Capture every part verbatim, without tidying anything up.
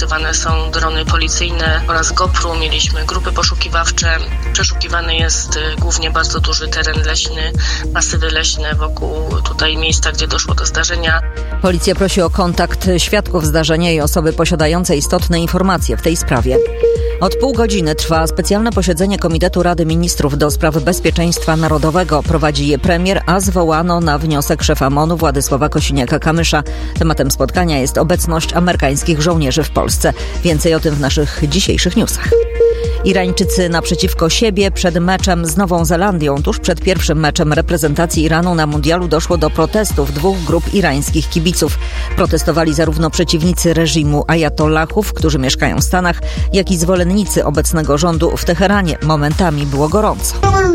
używane są drony policyjne oraz GoPro. Mieliśmy grupy poszukiwawcze. Przeszukiwany jest głównie bardzo duży teren leśny, masywy leśne wokół tutaj miejsca, gdzie doszło do zdarzenia. Policja prosi o kontakt świadków zdarzenia i osoby posiadające istotne informacje w tej sprawie. Od pół godziny trwa specjalne posiedzenie Komitetu Rady Ministrów do spraw bezpieczeństwa narodowego. Prowadzi je premier, a zwołano na wniosek szefa MON-u Władysława Kosiniaka-Kamysza. Tematem spotkania jest obecność amerykańskich żołnierzy w Polsce. Więcej o tym w naszych dzisiejszych newsach. Irańczycy naprzeciwko siebie przed meczem z Nową Zelandią. Tuż przed pierwszym meczem reprezentacji Iranu na mundialu doszło do protestów dwóch grup irańskich kibiców. Protestowali zarówno przeciwnicy reżimu ajatollahów, którzy mieszkają w Stanach, jak i zwolennicy obecnego rządu w Teheranie. Momentami było gorąco.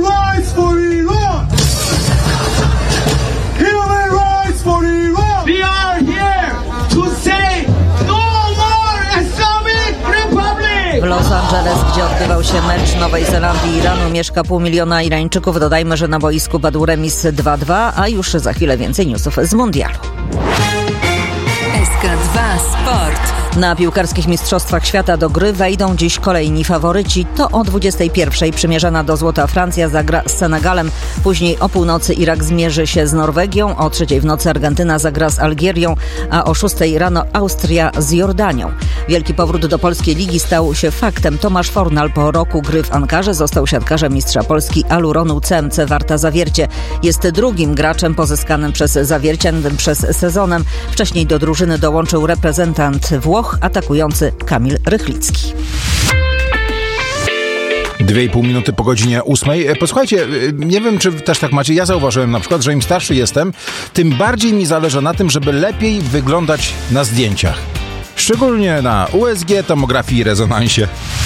W Los Angeles, gdzie odbywał się mecz Nowej Zelandii i Iranu, mieszka pół miliona Irańczyków. Dodajmy, że na boisku padł remis dwa dwa, a już za chwilę więcej newsów z mundialu. S K dwa Sport. Na piłkarskich mistrzostwach świata do gry wejdą dziś kolejni faworyci. To o dwudziestej pierwszej przymierzana do złota Francja zagra z Senegalem. Później o północy Irak zmierzy się z Norwegią, o trzeciej w nocy Argentyna zagra z Algierią, a o szóstej rano Austria z Jordanią. Wielki powrót do polskiej ligi stał się faktem. Tomasz Fornal po roku gry w Ankarze został siatkarzem mistrza Polski Aluronu C M C Warta Zawiercie. Jest drugim graczem pozyskanym przez Zawiercian przez sezonem. Wcześniej do drużyny dołączył reprezentant Włoch, atakujący Kamil Rychlicki. Dwie i pół minuty po godzinie ósmej. Posłuchajcie, nie wiem, czy też tak macie. Ja zauważyłem na przykład, że im starszy jestem, tym bardziej mi zależy na tym, żeby lepiej wyglądać na zdjęciach. Szczególnie na U S G, tomografii i rezonansie.